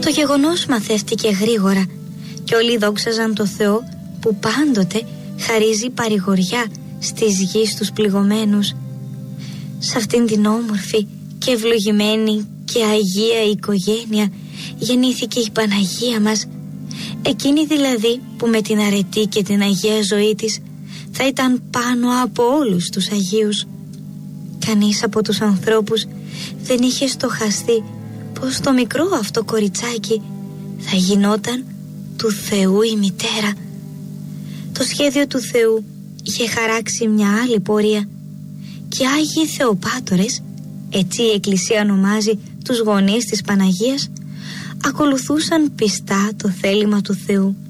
Το γεγονός μαθεύτηκε γρήγορα και όλοι δόξαζαν το Θεό που πάντοτε χαρίζει παρηγοριά στις γης τους πληγωμένους. Σε αυτήν την όμορφη και ευλογημένη και αγία οικογένεια γεννήθηκε η Παναγία μας, εκείνη δηλαδή που με την αρετή και την αγία ζωή της θα ήταν πάνω από όλους τους Αγίους. Κανείς από τους ανθρώπους δεν είχε στοχαστεί πως το μικρό αυτό κοριτσάκι θα γινόταν του Θεού η μητέρα. Το σχέδιο του Θεού είχε χαράξει μια άλλη πορεία και Άγιοι Θεοπάτορες, έτσι η Εκκλησία ονομάζει τους γονείς της Παναγίας, ακολουθούσαν πιστά το θέλημα του Θεού